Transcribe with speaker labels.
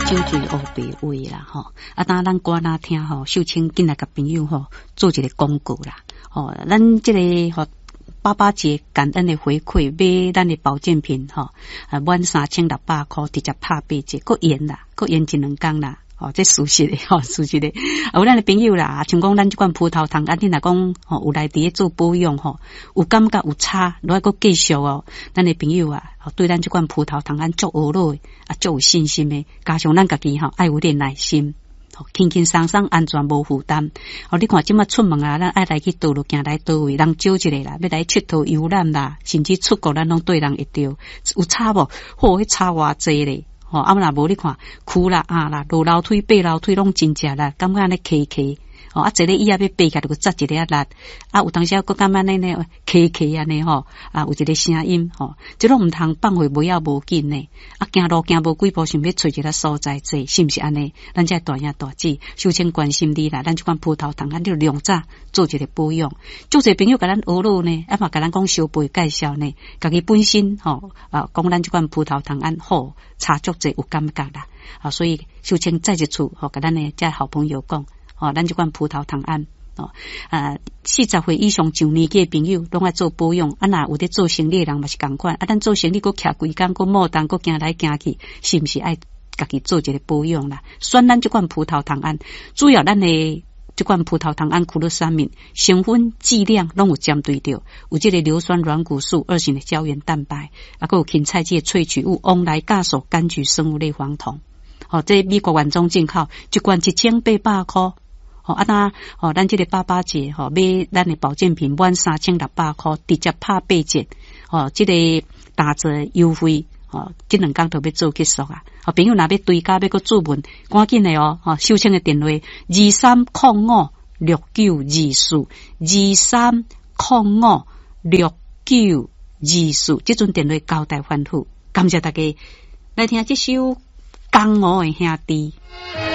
Speaker 1: 酒醉乌白话啦吼，当咱歌哪听吼，秀清紧来甲朋友吼做一个广告啦，咱这个吼88节感恩的回馈，买咱的保健品吼，满3600块，直接拍8折，搁延啦，搁延1-2天啦。这属实的属实的。有咱的朋友啦，像讲咱这款葡萄糖，你若讲有来伫做保养有感觉有差，落搁继续咱的朋友对咱这款葡萄糖足学落的足有信心的，加上咱家己爱有点耐心。轻轻松松安全无负担。你看即马出门咱爱来去倒路行来倒位，人少一个啦，要来佚佗游览啦，甚至出国咱拢对人会着，有差无？迄差偌济咧。若无你看，哭啦啦，落楼梯爬楼梯拢真正啦，感觉安尼骑。坐咧椅仔要爬起来就扎一个力，有当时佫感觉安尼骑安尼有一个声音即拢毋通放回无要无紧呢。行路行无几步，想要找一个所在坐，是毋是安尼？咱这大爷大姐，首先关心你啦，咱即款葡萄糖，咱就量早做一个保养。足侪朋友甲咱学路呢，嘛甲咱讲小辈介绍呢，家己本身讲咱即款葡萄糖好，差足侪有感觉啦。所以首先再一次甲咱的这好朋友讲。咱这款葡萄糖40岁以上上年纪的朋友拢爱做保养，若有伫做生意的人嘛是共款，咱做生意佫徛规工，佫莫当，佫行来行去，是毋是爱家己做一个保养啦？选咱这款葡萄糖主要咱的这款葡萄糖苦乐三敏成分剂量拢有针对着，有这个硫酸软骨素、2型的胶原蛋白，佫有芹菜剂的萃取物、翁来酵素、柑橘生物类黄酮。这美国原装进口，一罐1800块。咱这个88节买咱的保健品满3600块，直接拍8折。这个打折优惠这2天就要做结束啊！朋友若要追加要搁注文，赶紧的秀清的电话23056924，23056924，这阵电话交代反复。感谢大家来听这首《江湖的兄弟》。